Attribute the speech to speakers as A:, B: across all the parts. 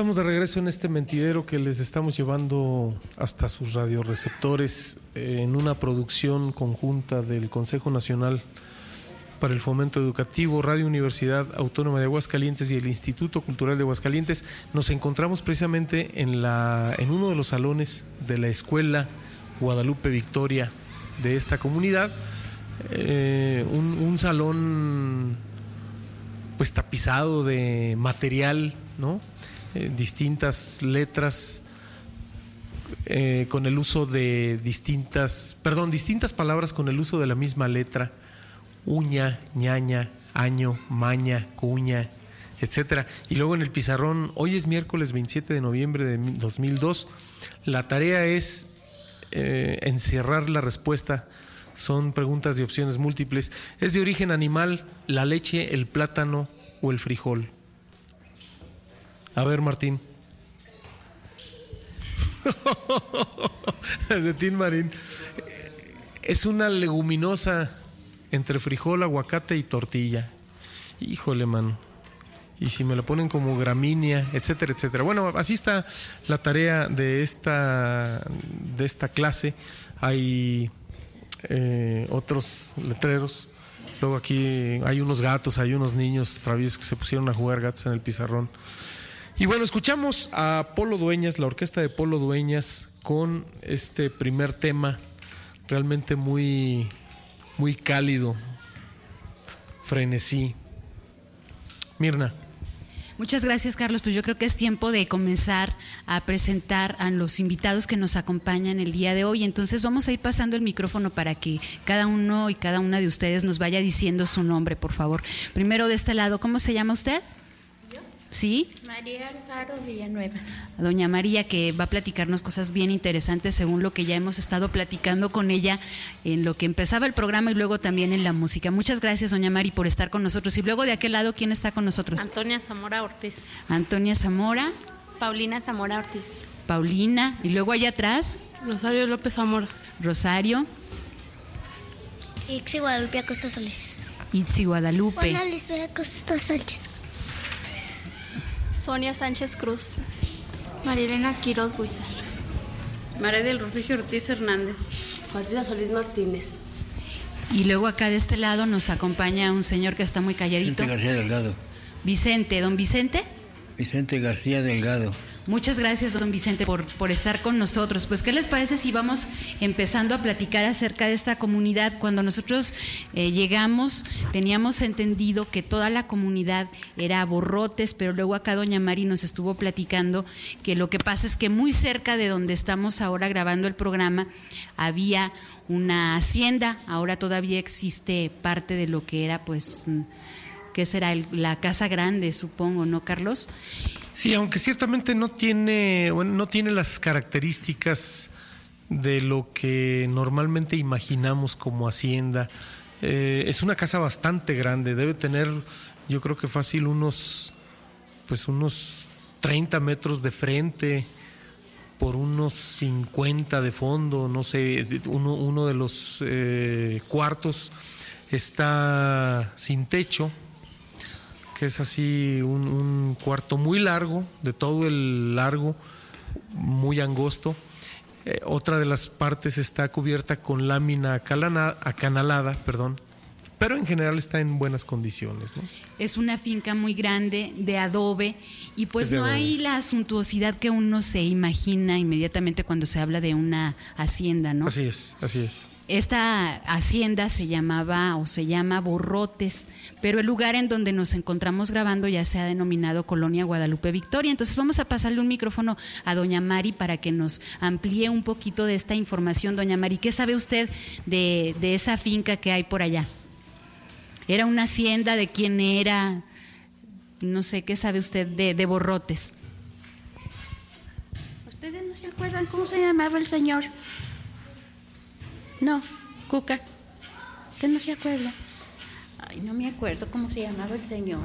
A: estamos de regreso en este mentidero que les estamos llevando hasta sus radioreceptores en una producción conjunta del Consejo Nacional para el Fomento Educativo, Radio Universidad Autónoma de Aguascalientes y el Instituto Cultural de Aguascalientes. Nos encontramos precisamente en uno de los salones de la Escuela Guadalupe Victoria de esta comunidad, un salón pues tapizado de material, ¿no? Distintas letras con el uso de distintas palabras con el uso de la misma letra: uña, ñaña, año, maña, cuña, etcétera. Y luego en el pizarrón, hoy es miércoles 27 de noviembre de 2002, la tarea es encerrar la respuesta. Son preguntas de opciones múltiples. ¿Es de origen animal la leche, el plátano o el frijol? A ver, Martín. De Tin Marín. Es una leguminosa entre frijol, aguacate y tortilla. Híjole, mano. Y si me lo ponen como gramínea, etcétera, etcétera. Bueno, así está la tarea de esta clase. Hay otros letreros. Luego aquí hay unos gatos, hay unos niños traviesos que se pusieron a jugar gatos en el pizarrón. Y bueno, escuchamos a Polo Dueñas, la orquesta de Polo Dueñas, con este primer tema realmente muy, muy cálido, Frenesí. Mirna.
B: Muchas gracias, Carlos. Pues yo creo que es tiempo de comenzar a presentar a los invitados que nos acompañan el día de hoy. Entonces vamos a ir pasando el micrófono para que cada uno y cada una de ustedes nos vaya diciendo su nombre, por favor. Primero de este lado, ¿cómo se llama usted? ¿Sí?
C: María Alfaro Villanueva.
B: Doña María, que va a platicarnos cosas bien interesantes según lo que ya hemos estado platicando con ella en lo que empezaba el programa y luego también en la música. Muchas gracias, doña Mari, por estar con nosotros. Y luego de aquel lado, ¿quién está con nosotros?
C: Antonia Zamora Ortiz.
B: Antonia Zamora.
D: Paulina Zamora Ortiz.
B: Paulina. Y luego allá atrás.
E: Rosario López Zamora.
B: Rosario.
F: Itzi Guadalupe Acosta Solís.
B: Itzi Guadalupe.
F: Juana Lisbeth Acosta Sánchez.
D: Sonia Sánchez Cruz. Marilena Quiroz Guizar.
G: María del Refugio Ortiz Hernández.
H: Patricia Solís Martínez.
B: Y luego acá de este lado nos acompaña un señor que está muy calladito.
I: Vicente García Delgado.
B: Vicente, ¿don Vicente?
I: Vicente García Delgado.
B: Muchas gracias, don Vicente, por estar con nosotros. Pues, ¿qué les parece si vamos empezando a platicar acerca de esta comunidad? Cuando nosotros llegamos, teníamos entendido que toda la comunidad era Borrotes, pero luego acá doña Mari nos estuvo platicando que lo que pasa es que muy cerca de donde estamos ahora grabando el programa había una hacienda. Ahora todavía existe parte de lo que era, pues, ¿qué será? La Casa Grande, supongo, ¿no, Carlos?
A: Sí, aunque ciertamente no tiene las características de lo que normalmente imaginamos como hacienda. Es una casa bastante grande, debe tener, yo creo que fácil unos 30 metros de frente por unos 50 de fondo, no sé. Uno de los cuartos está sin techo, que es así un cuarto muy largo, de todo el largo, muy angosto. Otra de las partes está cubierta con lámina acanalada, pero en general está en buenas condiciones, ¿no?
B: Es una finca muy grande de adobe y pues no hay la suntuosidad que uno se imagina inmediatamente cuando se habla de una hacienda, ¿no?
A: Así es.
B: Esta hacienda se llama Borrotes, pero el lugar en donde nos encontramos grabando ya se ha denominado Colonia Guadalupe Victoria. Entonces vamos a pasarle un micrófono a doña Mari para que nos amplíe un poquito de esta información. Doña Mari, ¿qué sabe usted de esa finca que hay por allá? ¿Era una hacienda? ¿De quién era? No sé, ¿qué sabe usted de Borrotes?
C: ¿Ustedes no se acuerdan cómo se llamaba el señor? No, Cuca. ¿Usted no se acuerda? Ay, no me acuerdo cómo se llamaba el señor.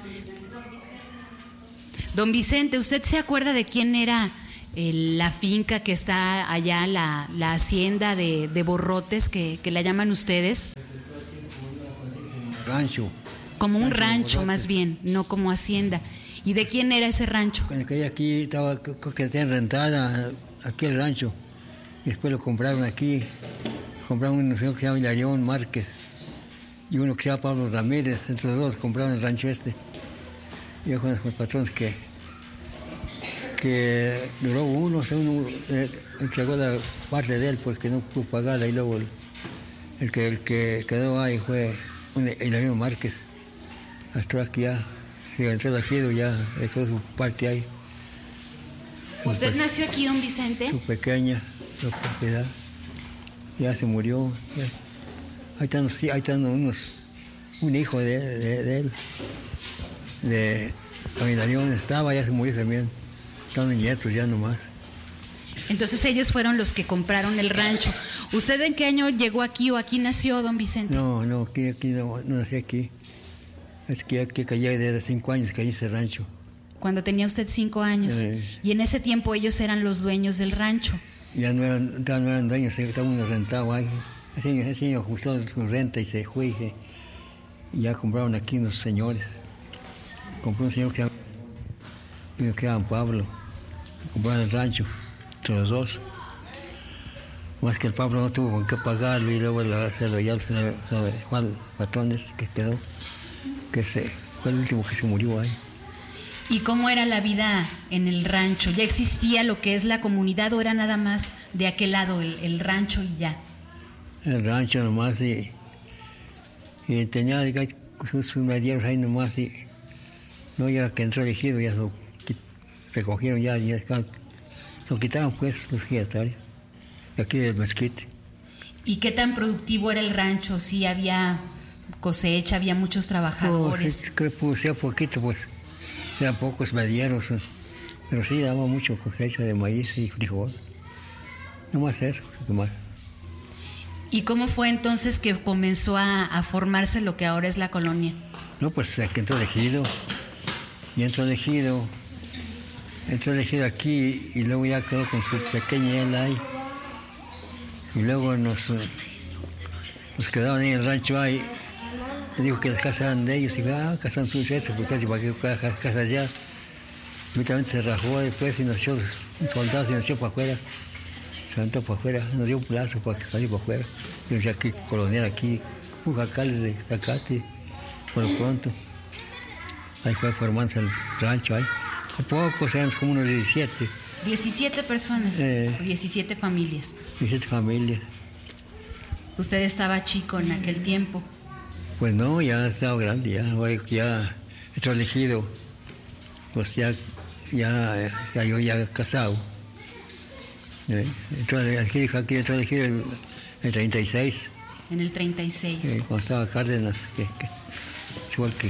B: Don Vicente, ¿usted se acuerda de quién era la finca que está allá, la hacienda de Borrotes, que la llaman ustedes?
I: Rancho.
B: Como un rancho más bien, no como hacienda. ¿Y de quién era ese rancho?
I: Cuando caí aquí estaba, creo que tenían rentada aquí el rancho. Y después lo compraron aquí. Compraron un señor que se llama Hilarión Márquez y uno que se llama Pablo Ramírez. Entre los dos compraron el rancho este. Y yo con los patrones que duró uno entregó la parte de él porque no pudo pagarla y luego el que quedó ahí fue Hilarión Márquez. Hasta aquí ya se entró el ejido, ya dejó su parte ahí.
B: ¿Usted nació aquí, don Vicente?
I: Su pequeña, su propiedad. Ya se murió. Ya. Ahí están un hijo de él, de Hilarión estaba, ya se murió también. Están nietos ya nomás.
B: Entonces ellos fueron los que compraron el rancho. ¿Usted en qué año llegó aquí o aquí nació, don Vicente?
I: No, aquí no nací aquí. Es que aquí caí desde 5 años que hay ese rancho.
B: Cuando tenía usted 5 años. Y en ese tiempo ellos eran los dueños del rancho.
I: Ya no eran dueños, estaba uno rentado ahí. Ese señor ajustó su renta y se fue. Y ya compraron aquí unos señores. Compró un señor que se llama Pablo. Compraron el rancho, entre los dos. Más que el Pablo no tuvo con qué pagarlo y luego Juan Patrones que quedó, fue el último que se murió ahí.
B: ¿Y cómo era la vida en el rancho? ¿Ya existía lo que es la comunidad o era nada más de aquel lado el rancho y ya?
I: El rancho nomás y tenía sus medieros ahí nomás y no, ya que entró el ejido ya lo recogieron ya lo quitaron pues los ejidatarios de aquí del mezquite.
B: ¿Y qué tan productivo era el rancho? ¿Sí había cosecha, había muchos trabajadores?
I: Creo que producía poquito pues. Eran pocos medieros, pero sí daba mucho cosecha de maíz y frijol. No más eso, nomás.
B: ¿Y cómo fue entonces que comenzó a formarse lo que ahora es la colonia?
I: No, pues aquí entró el ejido. Y entró el ejido aquí y luego ya quedó con su pequeña él ahí. Y luego nos quedaban ahí en el rancho ahí. Me dijo que las casas eran de ellos, y casas son suyas, pues casi para que casa allá. Inmediatamente se rajó después y nos echó un soldado y nos echó para afuera. Se levantó para afuera, nos dio un plazo para salir para afuera. Yo decía aquí, colonial aquí, un jacales de zacate, por lo pronto. Ahí fue formándose el rancho ahí. Pocos, eran como unos 17.
B: 17 personas, 17 familias.
I: 17 familias.
B: ¿Usted estaba chico en aquel tiempo?
I: Pues no, ya estaba grande, ya entró el ejido, pues ya yo ya casado. Entró el ejido el 36.
B: En el 36.
I: Cuando estaba Cárdenas, que igual que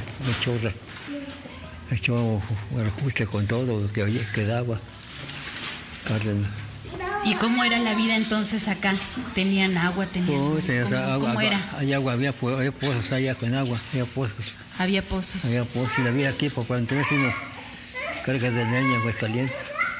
I: me echó el ajuste con todo lo que quedaba, Cárdenas.
B: ¿Y cómo era la vida entonces acá? ¿Tenían agua? ¿Cómo era?
I: Había pozos allá con agua, había pozos.
B: Había pozos.
I: Había pozos y la vida aquí, por cuando tenés uno cargas de leña, pues calientes.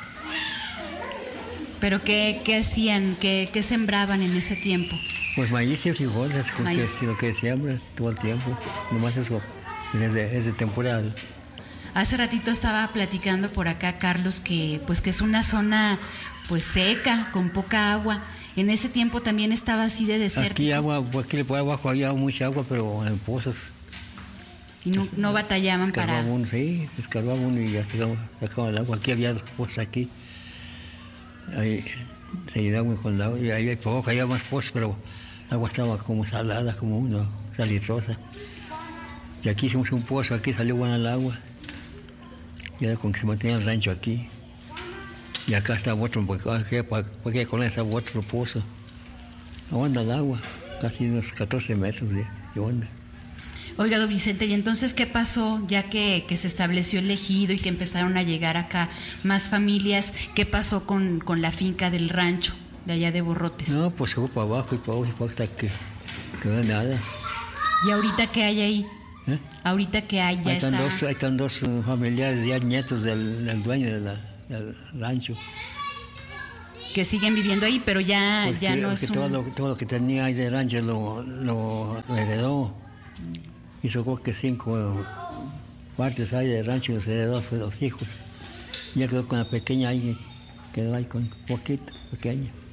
B: ¿Pero qué hacían? ¿Qué sembraban en ese tiempo?
I: Pues maíz y frijoles, lo que siembra todo el tiempo. Nomás eso es de temporada.
B: Hace ratito estaba platicando por acá, Carlos, que es una zona pues seca, con poca agua. En ese tiempo también estaba así de desértico.
I: Aquí por abajo había mucha agua, pero en pozos.
B: Y no batallaban para...
I: Se escarbaba uno y ya sacaba el agua. Aquí había pozos aquí. Ahí se llenaba con el agua. Y ahí había más pozos, pero el agua estaba como salada, como una salitrosa. Y aquí hicimos un pozo, aquí salió buena el agua. Y era con que se mantenía el rancho aquí. Y acá está otro, porque aquí con esa otro pozo. Onda el agua, casi unos 14 metros de onda.
B: Oiga, don Vicente, ¿y entonces qué pasó ya que se estableció el ejido y que empezaron a llegar acá más familias? ¿Qué pasó con la finca del rancho de allá de Borrotes?
I: No, pues se fue para abajo y para abajo hasta que no hay nada.
B: ¿Y ahorita qué hay ahí? Ahorita que hay, ya
I: ahí están dos familiares, ya nietos del dueño del rancho.
B: Que siguen viviendo ahí, pero ya no es
I: todo lo que tenía ahí de rancho lo heredó. Hizo creo que 5 partes ahí del rancho y nos heredó a los hijos. Ya quedó con la pequeña ahí, quedó ahí con poquito, pequeña.